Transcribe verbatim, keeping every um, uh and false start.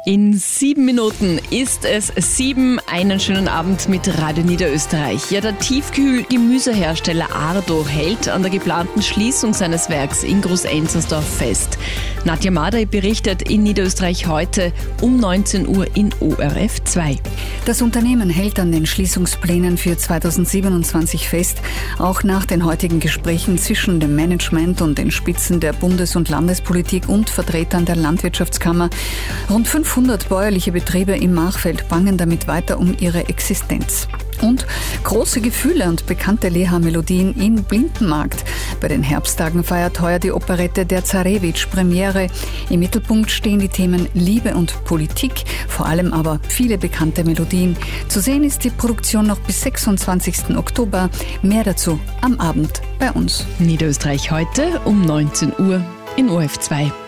In sieben Minuten ist es sieben. Einen schönen Abend mit Radio Niederösterreich. Ja, der Tiefkühl-Gemüsehersteller Ardo hält an der geplanten Schließung seines Werks in Groß-Enzersdorf fest. Nadja Madej berichtet in Niederösterreich heute um neunzehn Uhr in O R F zwei. Das Unternehmen hält an den Schließungsplänen für zweitausendsiebenundzwanzig fest, auch nach den heutigen Gesprächen zwischen dem Management und den Spitzen der Bundes- und Landespolitik und Vertretern der Landwirtschaftskammer. Rund fünfhundert bäuerliche Betriebe im Machfeld bangen damit weiter um ihre Existenz. Und große Gefühle und bekannte Leha-Melodien in Blindenmarkt. Bei den Herbsttagen feiert heuer die Operette Der Zarewitsch Premiere. Im Mittelpunkt stehen die Themen Liebe und Politik, vor allem aber viele bekannte Melodien. Zu sehen ist die Produktion noch bis sechsundzwanzigsten Oktober. Mehr dazu am Abend bei uns. Niederösterreich heute um neunzehn Uhr in O R F zwei.